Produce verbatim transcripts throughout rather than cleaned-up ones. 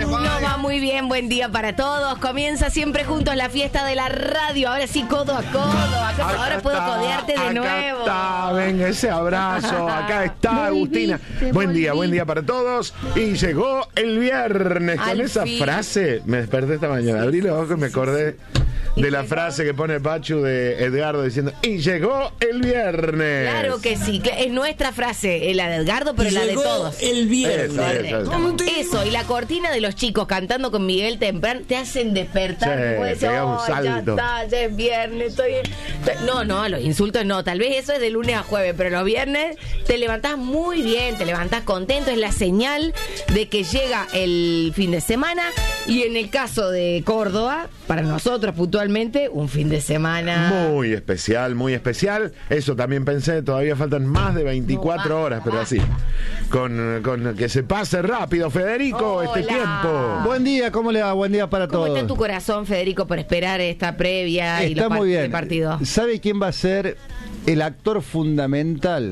Nos va muy bien, buen día para todos. Comienza siempre juntos la fiesta de la radio. Ahora sí, codo a codo. Acá, ahora Acá puedo está, codearte de acá nuevo. Está, venga ese abrazo. Acá está Agustina. Buen día, buen día para todos. Y llegó el viernes. Con Al esa fin. frase me desperté esta mañana. Abrí los ojos y me acordé de la frase que pone Pachu de Edgardo diciendo: y llegó el viernes. Claro que sí, cl- es nuestra frase, eh, la de Edgardo, pero Y la de llegó todos. el viernes. Eso, eso, eso. Eso, y la cortina de los chicos cantando con Miguel temprano te hacen despertar. Sí, y vos decís, pegá un "Oh, ya salto". está, ya es viernes, estoy... No, no, los insultos no, tal vez eso es de lunes a jueves, pero los viernes te levantás muy bien, te levantás contento, es la señal de que llega el fin de semana. Y en el caso de Córdoba, para nosotros puntualmente, un fin de semana... Muy especial, muy especial. Eso también pensé, todavía faltan más de veinticuatro No, horas, basta, pero así. Con, con que se pase rápido, Federico, Hola. este tiempo. Buen día, ¿cómo le va? Buen día para ¿Cómo todos. está tu corazón, Federico, por esperar esta previa y Está los par- muy el bien. partido? ¿Sabe quién va a ser el actor fundamental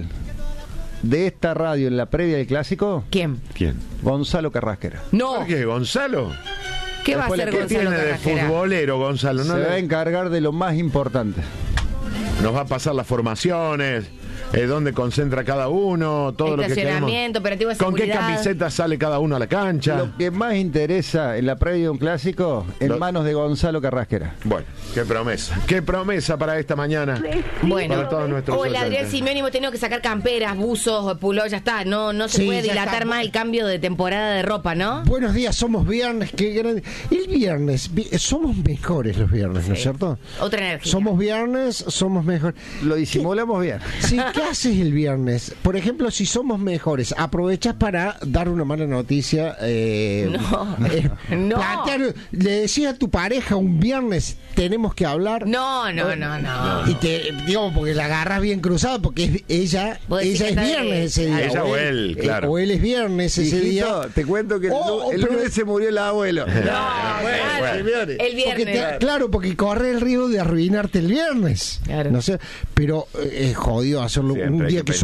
de esta radio en la previa del clásico? ¿Quién? ¿Quién? Gonzalo Carrasquera. No. ¿Por qué, Gonzalo? ¿Qué va a Después hacer le- ¿Qué Gonzalo tiene de Carrasquera? futbolero, Gonzalo? ¿No Se va a le- encargar de lo más importante. Nos va a pasar las formaciones, eh, dónde concentra cada uno, todo lo que queremos. Estacionamiento, operativo de ¿Con qué seguridad. camiseta sale cada uno a la cancha? Lo que más interesa en la previa de un clásico, en Lo- manos de Gonzalo Carrasquera. Bueno, qué promesa. Qué promesa para esta mañana. Bueno, Para todos nuestros o el oyentes. Adrián Simeone hemos tenido que sacar camperas, buzos, puló, ya está. No, no se Sí, puede ya dilatar está. más el cambio de temporada de ropa, ¿no? Buenos días, somos viernes, qué grande. El viernes, vi- somos mejores los viernes, ¿no es Sí. cierto? Otra energía. Somos viernes, somos mejores. Lo disimulamos bien. Sí, ¿qué haces el viernes? Por ejemplo, si somos mejores, aprovechas para dar una mala noticia. Eh, No, eh, no. plantear- le decía a tu pareja un viernes, tenemos que hablar. No, no, no, no. Y te digo, porque la agarras bien cruzada, porque es, ella, Vos decís ella que es está de- viernes ese día. Ella o él, eh, claro. o él es viernes ese Hijito, día. te cuento que el, Oh, lu- el pero- lunes se murió el abuelo. No, claro. bueno. El Porque viernes. te- claro, porque corre el riesgo de arruinarte el viernes. Claro. No sé, pero eh, es jodido hacerlo Siempre un hay día que que,